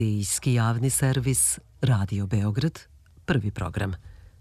Medijski javni servis Radio Beograd, prvi program.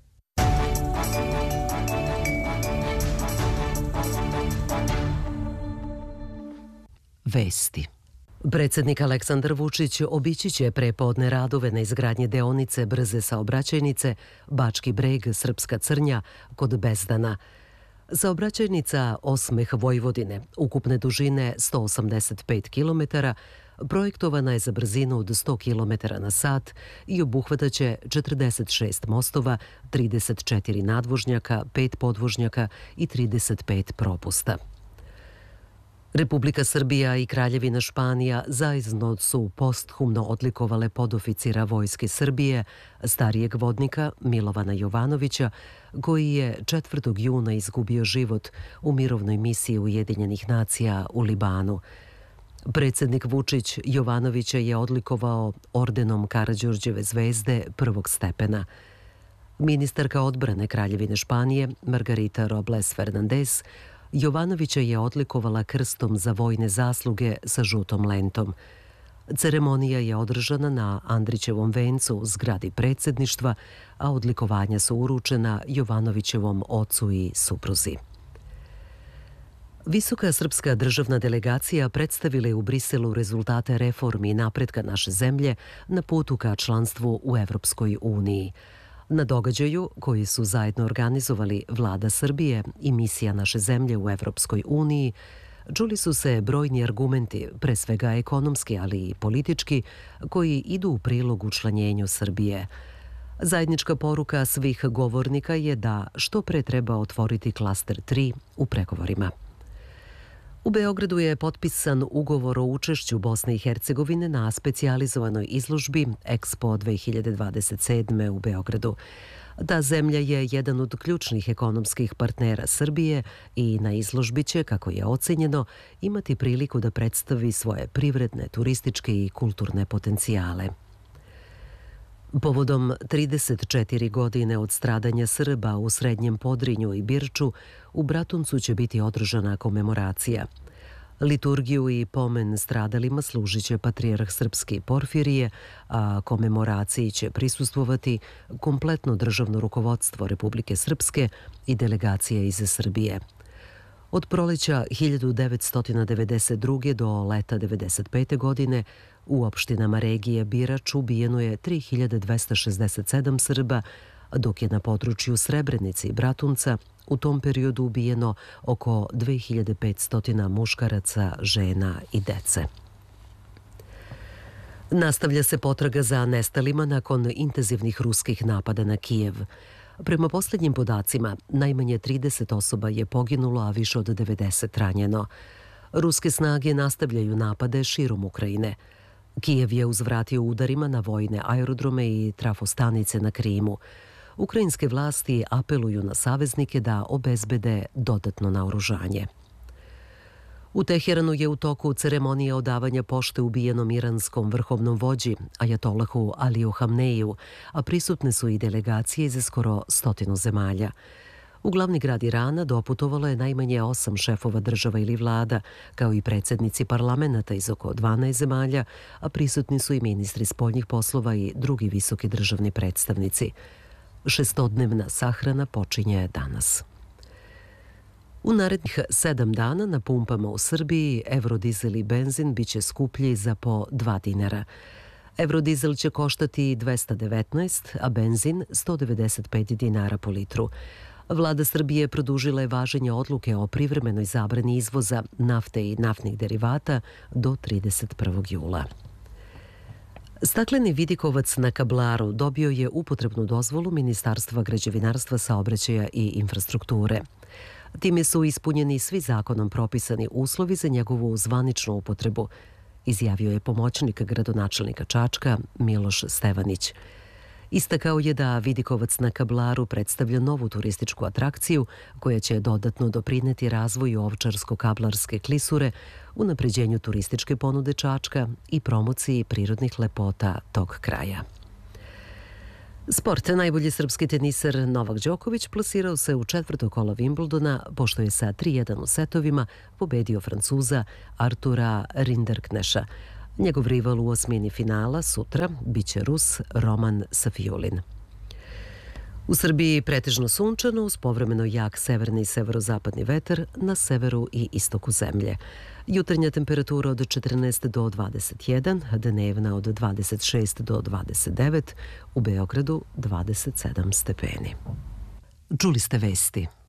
Vesti. Predsednik Aleksandar Vučić obići će prepodne radove na izgradnji deonice brze saobraćajnice Bački Breg – Srpska Crnja kod Bezdana. Saobraćajnica Osmeh Vojvodine, ukupne dužine 185 km, projektovana je za brzinu od 100 km na sat i obuhvataće 46 mostova, 34 nadvožnjaka, 5 podvožnjaka i 35 propusta. Republika Srbija i Kraljevina Španija zajedno su posthumno odlikovale podoficira Vojske Srbije, starijeg vodnika Milovana Jovanovića, koji je 4. juna izgubio život u mirovnoj misiji Ujedinjenih nacija u Libanu. Predsednik Vučić Jovanovića je odlikovao ordenom Karađorđeve zvezde prvog stepena. Ministarka odbrane Kraljevine Španije Margarita Robles Fernandez Jovanovića je odlikovala krstom za vojne zasluge sa žutom lentom. Ceremonija je održana na Andrićevom vencu u zgradi predsjedništva, a odlikovanja su uručena Jovanovićevom ocu i supruzi. Visoka srpska državna delegacija predstavila je u Briselu rezultate reformi i napretka naše zemlje na putu ka članstvu u Evropskoj uniji. Na događaju, koji su zajedno organizovali Vlada Srbije i misija naše zemlje u Evropskoj uniji, čuli su se brojni argumenti, pre svega ekonomski, ali i politički, koji idu u prilog učlanjenju Srbije. Zajednička poruka svih govornika je da što pre treba otvoriti klaster 3 u pregovorima. U Beogradu je potpisan ugovor o učešću Bosne i Hercegovine na specijalizovanoj izložbi Expo 2027. u Beogradu. Ta zemlja je jedan od ključnih ekonomskih partnera Srbije i na izložbi će, kako je ocenjeno, imati priliku da predstavi svoje privredne, turističke i kulturne potencijale. Povodom 34 godine od stradanja Srba u Srednjem Podrinju i Birču, u Bratuncu će biti održana komemoracija. Liturgiju i pomen stradalima služit će patrijarh srpski Porfirije, a komemoraciji će prisustvovati kompletno državno rukovodstvo Republike Srpske i delegacije iz Srbije. Od proleća 1992. do leta 1995. godine u opštinama regije Birač ubijeno je 3267 Srba, dok je na području Srebrenice i Bratunca u tom periodu ubijeno oko 2500 muškaraca, žena i dece. Nastavlja se potraga za nestalima nakon intenzivnih ruskih napada na Kijev. Prema posljednjim podacima, najmanje 30 osoba je poginulo, a više od 90 ranjeno. Ruske snage nastavljaju napade širom Ukrajine. Kijev je uzvratio udarima na vojne aerodrome i trafostanice na Krimu. Ukrajinske vlasti apeluju na saveznike da obezbede dodatno naoružanje. U Teheranu je u toku ceremonija odavanja pošte ubijenom iranskom vrhovnom vođi ajatolahu Aliju Hamneiju, a prisutne su i delegacije iz skoro 100 zemalja. U glavni grad Irana doputovalo je najmanje 8 šefova država ili vlada, kao i predsjednici parlamenta iz oko 12 zemalja, a prisutni su i ministri spoljnih poslova i drugi visoki državni predstavnici. 6-dnevna sahrana počinje danas. U narednih 7 dana na pumpama u Srbiji eurodizel i benzin biće skuplji za po 2 dinara. Eurodizel će koštati 219, a benzin 195 dinara po litru. Vlada Srbije produžila je važenje odluke o privremenoj zabrani izvoza nafte i naftnih derivata do 31. jula. Stakleni vidikovac na Kablaru dobio je upotrebnu dozvolu Ministarstva građevinarstva, saobraćaja i infrastrukture. Time su ispunjeni svi zakonom propisani uslovi za njegovu zvaničnu upotrebu, izjavio je pomoćnik gradonačelnika Čačka Miloš Stevanić. Istakao je da vidikovac na Kablaru predstavlja novu turističku atrakciju koja će dodatno doprineti razvoju Ovčarsko-Kablarske klisure, unapređenju turističke ponude Čačka i promociji prirodnih lepota tog kraja. Sport. Najbolji srpski teniser Novak Đoković plasirao se u 4. kolo Wimbledona, pošto je sa 3:1 u setovima pobedio Francuza Artura Rinderkneša. Njegov rival u osmini finala sutra biće Rus Roman Safiulin. U Srbiji pretežno sunčano uz povremeno jak severni i severozapadni vetar na severu i istoku zemlje. Jutarnja temperatura od 14 do 21, dnevna od 26 do 29, u Beogradu 27 stepeni. Čuli ste vesti.